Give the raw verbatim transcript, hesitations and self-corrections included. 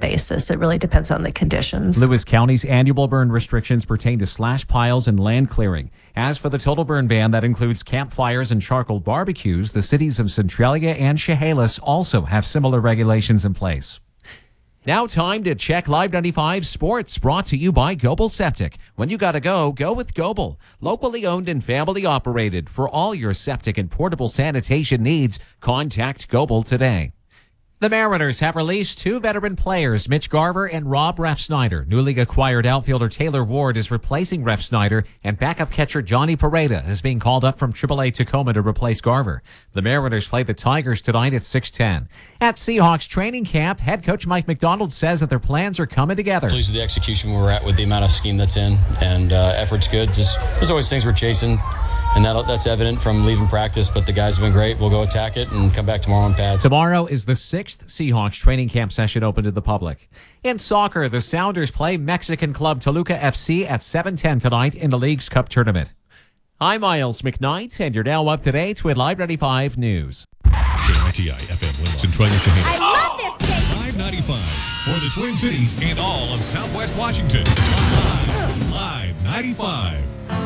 basis. It really depends on the conditions. Lewis County's annual burn restrictions pertain to slash piles and land clearing. As for the total burn ban that includes campfires and charcoal barbecues, the cities of Centralia and Chehalis also have similar regulations in place. Now time to check Live ninety-five Sports, brought to you by Goebel Septic. When you gotta go, go with Goebel. Locally owned and family operated. For all your septic and portable sanitation needs, contact Goebel today. The Mariners have released two veteran players, Mitch Garver and Rob Refsnyder. Newly acquired outfielder Taylor Ward is replacing Refsnyder, and backup catcher Johnny Pareda is being called up from triple A Tacoma to replace Garver. The Mariners play the Tigers tonight at six ten. At Seahawks training camp, head coach Mike McDonald says that their plans are coming together. Pleased with the execution where we're at with the amount of scheme that's in, and uh, effort's good. Just, there's always things we're chasing, and that, that's evident from leaving practice, but the guys have been great. We'll go attack it and come back tomorrow on pads. Tomorrow is the sixth Seahawks training camp session open to the public. In soccer, the Sounders play Mexican club Toluca F C at seven ten tonight in the League's Cup tournament. I'm Miles McKnight, and you're now up to date with Live ninety-five News. K I T I F M Lewis and Centralia Chehalis. I love this station. Live ninety-five for the Twin Cities and all of Southwest Washington. Live, Live ninety-five.